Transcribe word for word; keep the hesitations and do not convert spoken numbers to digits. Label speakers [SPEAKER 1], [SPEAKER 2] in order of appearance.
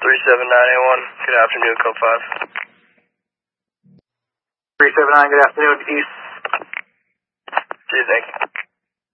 [SPEAKER 1] three seven nine eight one, good afternoon, code five.
[SPEAKER 2] three seven nine, good afternoon, East.
[SPEAKER 1] See you, thank you.